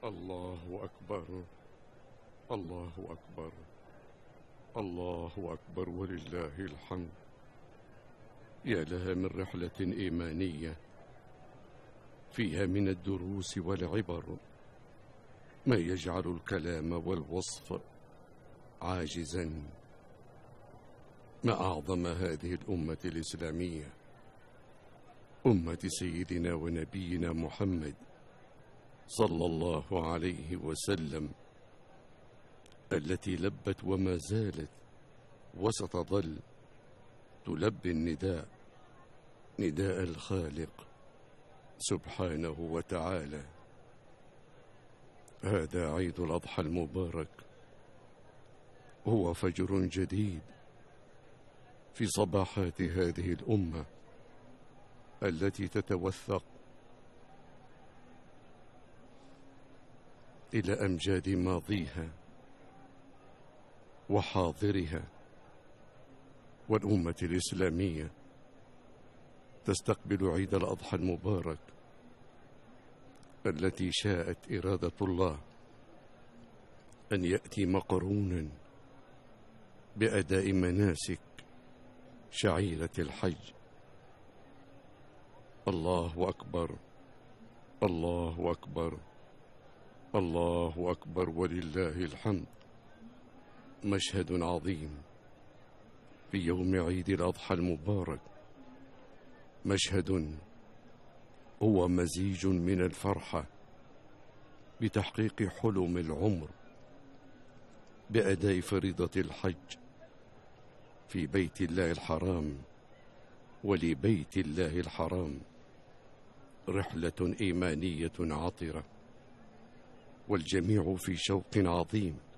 الله أكبر. الله أكبر. الله أكبر ولله الحمد. يا لها من رحلة إيمانية فيها من الدروس والعبر ما يجعل الكلام والوصف عاجزا. ما أعظم هذه الأمة الإسلامية، أمة سيدنا ونبينا محمد صلى الله عليه وسلم، التي لبت وما زالت وستظل تلبي النداء، نداء الخالق سبحانه وتعالى. هذا عيد الأضحى المبارك، هو فجر جديد في صباحات هذه الأمة التي تتوثق إلى أمجاد ماضيها وحاضرها. والأمة الإسلامية تستقبل عيد الأضحى المبارك التي شاءت إرادة الله أن يأتي مقرونا بأداء مناسك شعيرة الحج. الله أكبر. الله أكبر. الله أكبر ولله الحمد. مشهد عظيم في يوم عيد الأضحى المبارك، مشهد هو مزيج من الفرحة بتحقيق حلم العمر، بأداء فريضة الحج في بيت الله الحرام ولبيت الله الحرام، رحلة إيمانية عطرة، والجميع في شوق عظيم